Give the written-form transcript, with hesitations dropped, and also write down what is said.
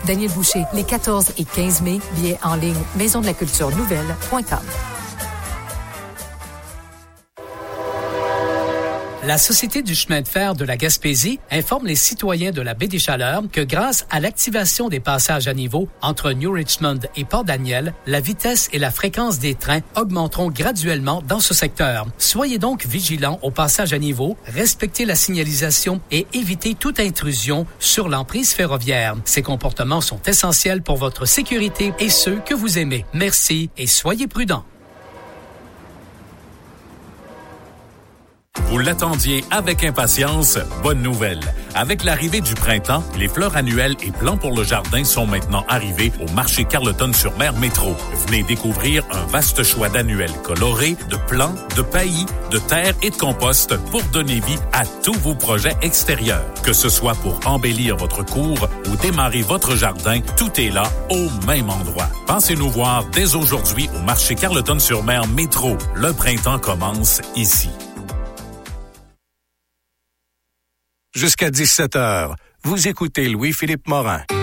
Daniel Boucher, les 14 et 15 mai, billets en ligne, maisondelaculturenouvelle.com. La Société du chemin de fer de la Gaspésie informe les citoyens de la baie des Chaleurs que grâce à l'activation des passages à niveau entre New Richmond et Port-Daniel, la vitesse et la fréquence des trains augmenteront graduellement dans ce secteur. Soyez donc vigilants au passage à niveau, respectez la signalisation et évitez toute intrusion sur l'emprise ferroviaire. Ces comportements sont essentiels pour votre sécurité et ceux que vous aimez. Merci et soyez prudents. Vous l'attendiez avec impatience? Bonne nouvelle! Avec l'arrivée du printemps, les fleurs annuelles et plants pour le jardin sont maintenant arrivés au marché Carleton-sur-Mer Métro. Venez découvrir un vaste choix d'annuels colorés, de plants, de paillis, de terre et de compost pour donner vie à tous vos projets extérieurs. Que ce soit pour embellir votre cour ou démarrer votre jardin, tout est là au même endroit. Pensez nous voir dès aujourd'hui au marché Carleton-sur-Mer Métro. Le printemps commence ici. Jusqu'à 17h, vous écoutez Louis-Philippe Morin.